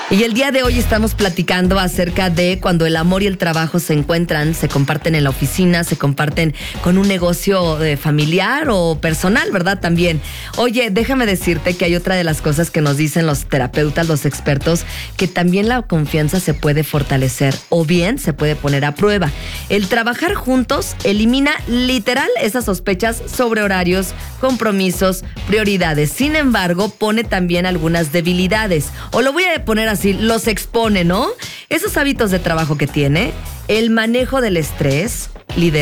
Y el día de hoy estamos platicando acerca de cuando el amor y el trabajo se encuentran, se comparten en la oficina, se comparten con un negocio familiar o personal, ¿verdad? También. Oye, déjame decirte que hay otra de las cosas que nos dicen los terapeutas, los expertos, que también la confianza se puede fortalecer o bien se puede poner a prueba. El trabajar juntos elimina literal esas sospechas sobre horarios, compromisos, prioridades. Sin embargo, pone también algunas debilidades. O lo voy a poner así, los expone, ¿no? Esos hábitos de trabajo que tiene, el manejo del estrés,